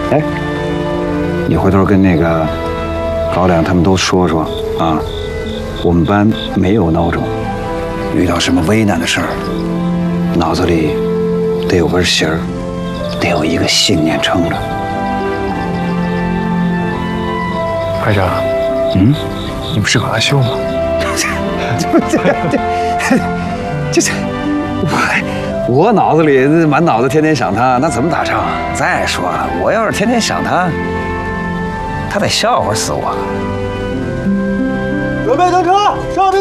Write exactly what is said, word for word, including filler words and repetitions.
哎，你回头跟那个高亮他们都说说啊，我们班没有孬种，遇到什么危难的事儿，脑子里得有根弦儿，得有一个信念撑着。 排长， 嗯， 你不是搞阿秀吗？ 这这这这，我我脑子里满脑子天天想他，那怎么打仗啊？再说了，我要是天天想他，他得笑话死我。 准备登车，上。